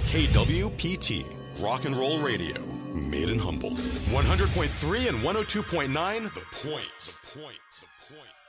KWPT, Rock and Roll Radio, made in Humboldt. 100.3 and 102.9, The Point.